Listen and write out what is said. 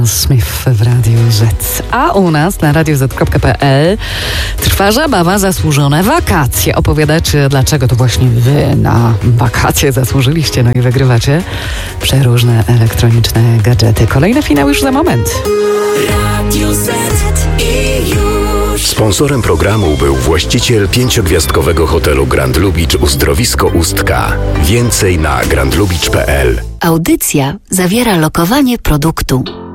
Smith w Radiu Z. A u nas na radioz.pl trwa zabawa Zasłużone wakacje. Opowiadacie, dlaczego to właśnie wy na wakacje zasłużyliście, no i wygrywacie przeróżne elektroniczne gadżety. Kolejny finał już za moment. Radio Z i już. Sponsorem programu był właściciel 5-gwiazdkowego hotelu Grand Lubicz Uzdrowisko Ustka. Więcej na grandlubicz.pl. Audycja zawiera lokowanie produktu.